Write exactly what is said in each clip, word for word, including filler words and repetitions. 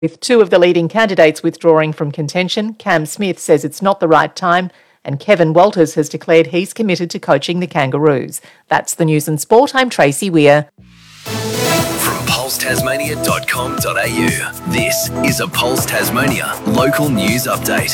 With two of the leading candidates withdrawing from contention, Cam Smith says it's not the right time, and Kevin Walters has declared he's committed to coaching the Kangaroos. That's the news and sport. I'm Tracy Weir. From pulse tasmania dot com dot a u, this is a Pulse Tasmania local news update.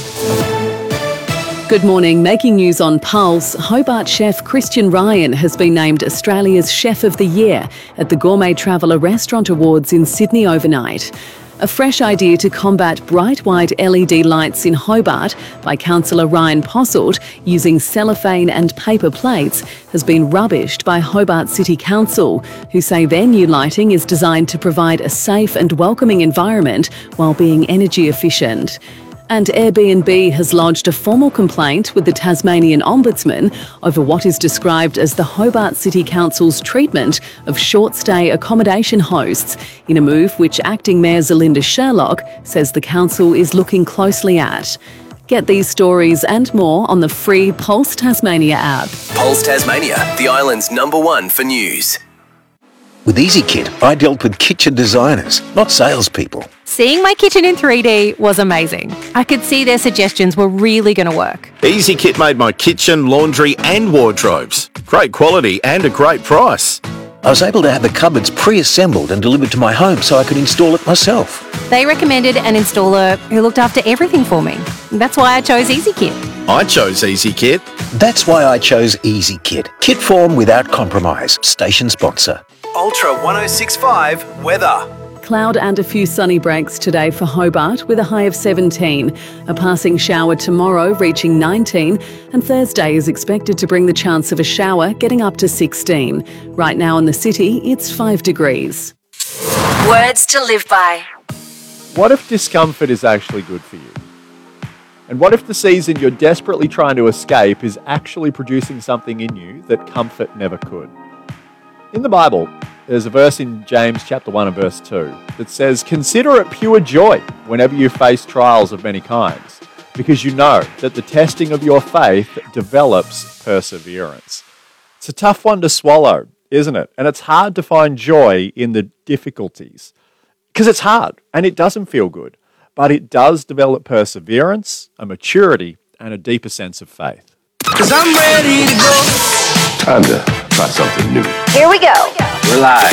Good morning. Making news on Pulse, Hobart chef Christian Ryan has been named Australia's Chef of the Year at the Gourmet Traveller Restaurant Awards in Sydney overnight. A fresh idea to combat bright white L E D lights in Hobart by Councillor Ryan Posselt using cellophane and paper plates has been rubbished by Hobart City Council, who say their new lighting is designed to provide a safe and welcoming environment while being energy efficient. And Airbnb has lodged a formal complaint with the Tasmanian Ombudsman over what is described as the Hobart City Council's treatment of short-stay accommodation hosts, in a move which Acting Mayor Zelinda Sherlock says the council is looking closely at. Get these stories and more on the free Pulse Tasmania app. Pulse Tasmania, the island's number one for news. With EasyKit, I dealt with kitchen designers, not salespeople. Seeing my kitchen in three D was amazing. I could see their suggestions were really going to work. EasyKit made my kitchen, laundry and wardrobes. Great quality and a great price. I was able to have the cupboards pre-assembled and delivered to my home so I could install it myself. They recommended an installer who looked after everything for me. That's why I chose EasyKit. I chose EasyKit. That's why I chose EasyKit. Kit form without compromise. Station sponsor. Ultra one oh six point five weather. Cloud and a few sunny breaks today for Hobart with a high of seventeen. A passing shower tomorrow reaching nineteen, and Thursday is expected to bring the chance of a shower getting up to sixteen. Right now in the city, it's five degrees. Words to live by. What if discomfort is actually good for you? And what if the season you're desperately trying to escape is actually producing something in you that comfort never could? In the Bible, there's a verse in James chapter one and verse two that says, "Consider it pure joy whenever you face trials of many kinds, because you know that the testing of your faith develops perseverance." It's a tough one to swallow, isn't it? And it's hard to find joy in the difficulties, because it's hard and it doesn't feel good, but it does develop perseverance, a maturity, and a deeper sense of faith. Cause I'm ready to go. Time to try something new. Here we go. We're live.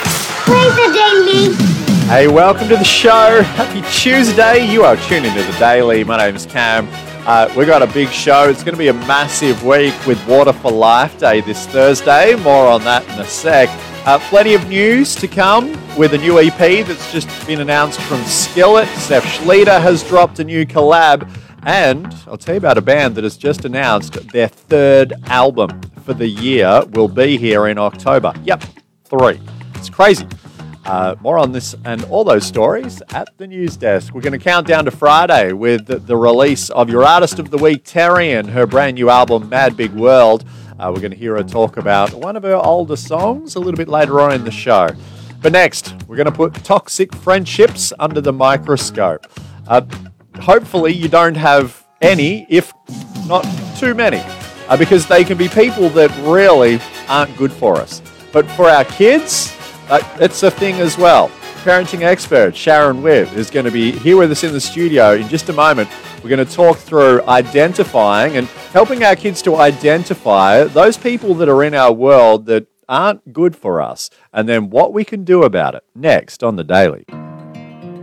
Play the Daily. Hey, welcome to the show. Happy Tuesday. You are tuned into the Daily. My name's Cam. Uh, we've got a big show. It's going to be a massive week with Water for Life Day this Thursday. More on that in a sec. Uh, plenty of news to come with a new E P that's just been announced from Skillet. Seth Schlieder has dropped a new collab. And I'll tell you about a band that has just announced their third album for the year will be here in October. Yep, three. It's crazy. Uh, more on this and all those stories at the news desk. We're going to count down to Friday with the, the release of your Artist of the Week, Terry, and her brand new album, Mad Big World. Uh, we're going to hear her talk about one of her older songs a little bit later on in the show. But next, we're going to put toxic friendships under the microscope. Uh, hopefully you don't have any, if not too many, uh, because they can be people that really aren't good for us. But for our kids, uh, it's a thing as well. Parenting expert Sharon Wibb is going to be here with us in the studio in just a moment. We're going to talk through identifying and helping our kids to identify those people that are in our world that aren't good for us, and then what we can do about it next on The Daily.